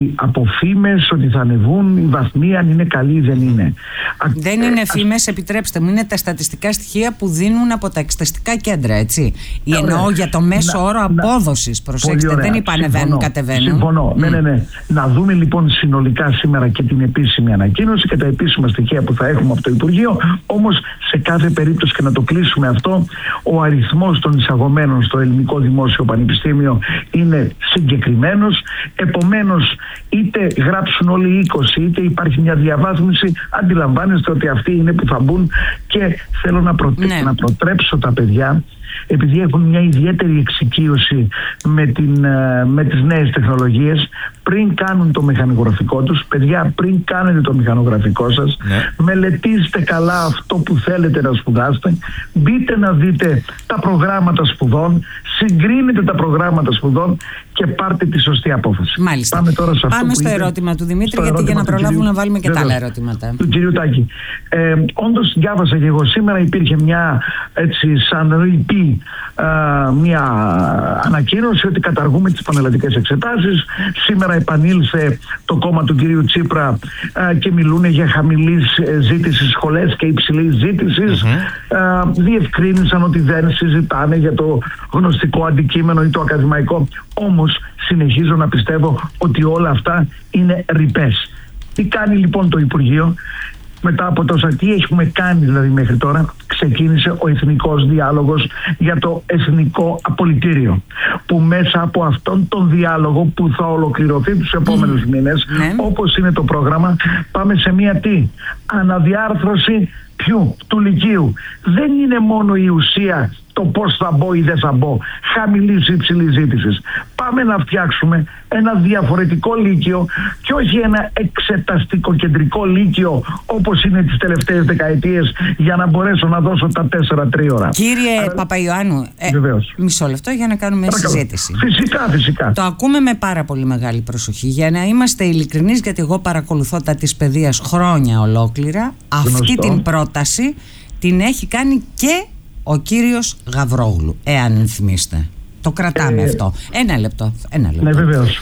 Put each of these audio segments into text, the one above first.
από φήμες ότι θα ανεβούν οι βαθμοί, αν είναι καλοί ή δεν είναι. Δεν είναι φήμες, επιτρέψτε μου, είναι τα στατιστικά στοιχεία που δίνουν από τα εξεταστικά κέντρα, έτσι. Εννοώ για το μέσο όρο απόδοσης. Προσέξτε, δεν είπα ανεβαίνουν, κατεβαίνουν. Συμφωνώ. Ναι. Να δούμε λοιπόν συνολικά σήμερα και την επίσημη ανακοίνωση και τα επίσημα στοιχεία που θα έχουμε από το Υπουργείο. Όμως σε κάθε περίπτωση, και να το κλείσουμε αυτό, ο αριθμός των εισαγωμένων στο Ελληνικό Δημόσιο Πανεπιστήμιο είναι συγκεκριμένος. Επομένως, είτε γράψουν όλοι οι 20, είτε υπάρχει μια διαβάθμιση, αντιλαμβάνεστε ότι αυτοί είναι που θα μπουν. Και θέλω να προτρέψω τα παιδιά, επειδή έχουν μια ιδιαίτερη εξοικείωση με τις νέες τεχνολογίες, πριν κάνουν το μηχανογραφικό τους, παιδιά, πριν κάνετε το μηχανογραφικό σας, μελετήστε καλά αυτό που θέλετε να σπουδάσετε, μπείτε να δείτε τα προγράμματα σπουδών, συγκρίνετε τα προγράμματα σπουδών και πάρτε τη σωστή απόφαση. Μάλιστα. Πάμε τώρα σε αυτό Πάμε στο ερώτημα του Δημήτρη, γιατί για να προλάβουμε να βάλουμε και τα άλλα ερωτήματα. Του κυρίου Τάκη. Όντως διάβασα και εγώ σήμερα, υπήρχε μια έτσι σαν ρηπή, μια ανακοίνωση ότι καταργούμε τις πανελλαδικές εξετάσεις. Σήμερα επανήλθε το κόμμα του κυρίου Τσίπρα και μιλούν για χαμηλή ζήτηση σχολές και υψηλή ζήτηση. Διευκρίνησαν ότι δεν συζητάνε για το γνωστικό αντικείμενο ή το ακαδημαϊκό. Όμως συνεχίζω να πιστεύω ότι όλα αυτά είναι ρηπές. Τι κάνει λοιπόν το Υπουργείο? Μετά από τόσα, τι έχουμε κάνει δηλαδή μέχρι τώρα? Ξεκίνησε ο εθνικός διάλογος για το εθνικό απολυτήριο, που μέσα από αυτόν τον διάλογο που θα ολοκληρωθεί τους επόμενους μήνες, όπως είναι το πρόγραμμα, πάμε σε μια αναδιάρθρωση του Λυκείου. Δεν είναι μόνο η ουσία το πώς θα μπω ή δεν θα μπω, χαμηλής ή υψηλής ζήτησης. Πάμε να φτιάξουμε ένα διαφορετικό λύκειο και όχι ένα εξεταστικό κεντρικό λύκειο όπως είναι τις τελευταίες δεκαετίες, για να μπορέσω να δώσω τα 4 τρίωρα. Κύριε Παπαϊωάννου, μισό λεπτό για να κάνουμε συζήτηση. Φυσικά. Το ακούμε με πάρα πολύ μεγάλη προσοχή. Για να είμαστε ειλικρινείς, γιατί εγώ παρακολουθώ τα της παιδείας χρόνια ολόκληρα, αυτή την πρόταση την έχει κάνει και ο κύριος Γαβρόγλου, εάν θυμίστε. Το κρατάμε αυτό. Ένα λεπτό. Ναι, βεβαίως.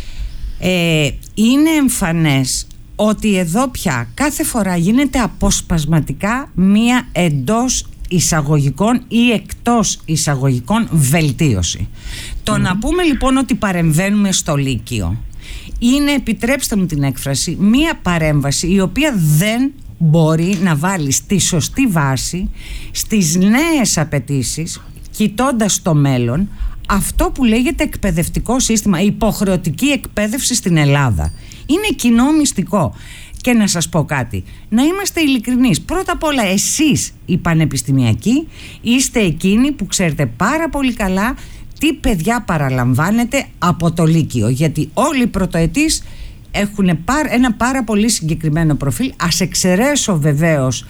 Είναι εμφανές ότι εδώ πια κάθε φορά γίνεται αποσπασματικά μία εντός εισαγωγικών ή εκτός εισαγωγικών βελτίωση. Το να πούμε λοιπόν ότι παρεμβαίνουμε στο Λύκειο είναι, επιτρέψτε μου την έκφραση, μία παρέμβαση η οποία δεν μπορεί να βάλει στη σωστή βάση, στις νέες απαιτήσεις, κοιτώντας το μέλλον, αυτό που λέγεται εκπαιδευτικό σύστημα, υποχρεωτική εκπαίδευση στην Ελλάδα. Είναι κοινό μυστικό. Και να σας πω κάτι, να είμαστε ειλικρινείς. Πρώτα απ' όλα, εσείς οι πανεπιστημιακοί είστε εκείνοι που ξέρετε πάρα πολύ καλά τι παιδιά παραλαμβάνετε από το Λύκειο, γιατί όλοι οι πρωτοετής έχουν ένα πάρα πολύ συγκεκριμένο προφίλ. Ας εξαιρέσω βεβαίως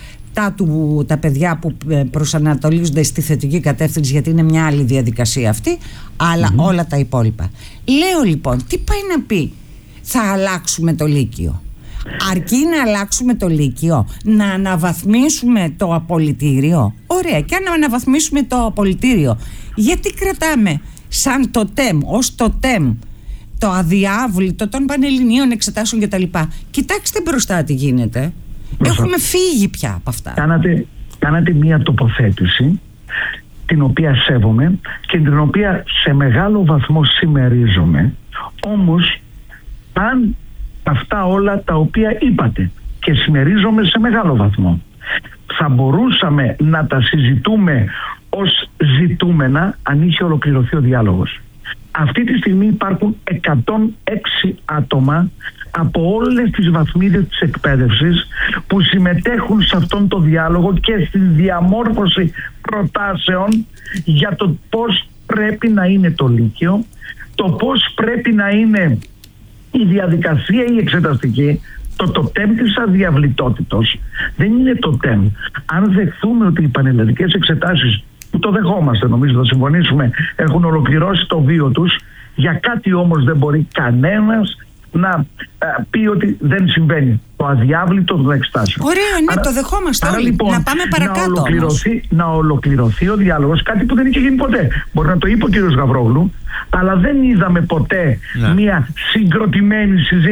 τα παιδιά που προσανατολίζονται στη θετική κατεύθυνση, γιατί είναι μια άλλη διαδικασία αυτή, αλλά όλα τα υπόλοιπα. Λέω λοιπόν, τι πάει να πει θα αλλάξουμε το Λύκειο? Αρκεί να αλλάξουμε το Λύκειο, να αναβαθμίσουμε το απολυτήριο? Ωραία, και αν αναβαθμίσουμε το απολυτήριο, γιατί κρατάμε σαν το ΤΕΜ, ως το ΤΕΜ, το αδιάβλητο των πανελληνίων εξετάσεων κτλ? Κοιτάξτε μπροστά τι γίνεται. Έχουμε φύγει πια από αυτά. Κάνατε μία τοποθέτηση την οποία σέβομαι και την οποία σε μεγάλο βαθμό συμμερίζομαι. Όμως αν αυτά όλα τα οποία είπατε και συμμερίζομαι σε μεγάλο βαθμό, θα μπορούσαμε να τα συζητούμε ως ζητούμενα αν είχε ολοκληρωθεί ο διάλογος. Αυτή τη στιγμή υπάρχουν 106 άτομα από όλες τις βαθμίδες της εκπαίδευσης που συμμετέχουν σε αυτόν τον διάλογο και στη διαμόρφωση προτάσεων για το πώς πρέπει να είναι το Λύκειο, το πώς πρέπει να είναι η διαδικασία η εξεταστική. Το ΤΕΜ της αδιαβλητότητος δεν είναι το ΤΕΜ. Αν δεχθούμε ότι οι πανελλαδικές εξετάσεις, που το δεχόμαστε, νομίζω θα συμφωνήσουμε, έχουν ολοκληρώσει το βίο τους, για κάτι όμως δεν μπορεί κανένας να πει ότι δεν συμβαίνει το αδιάβλητο των εξετάσεων. Ωραία, ναι, το δεχόμαστε όλοι. Λοιπόν, να πάμε παρακάτω. Να ολοκληρωθεί ο διάλογος, κάτι που δεν είχε γίνει ποτέ. Μπορεί να το είπε ο κ. Γαβρόγλου, αλλά δεν είδαμε ποτέ μια συγκροτημένη συζήτηση